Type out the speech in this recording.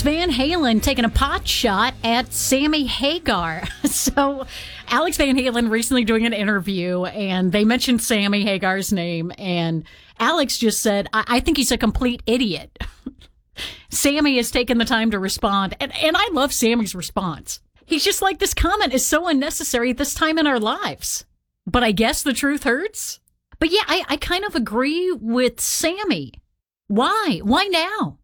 Van Halen taking a pot shot at Sammy Hagar. So Alex Van Halen recently doing an interview, and they mentioned Sammy Hagar's name, and Alex just said, I think he's a complete idiot. Sammy has taken the time to respond, and I love Sammy's response. He's just like, this comment is so unnecessary at this time in our lives. But I guess the truth hurts. But yeah, I kind of agree with Sammy. Why? Why now?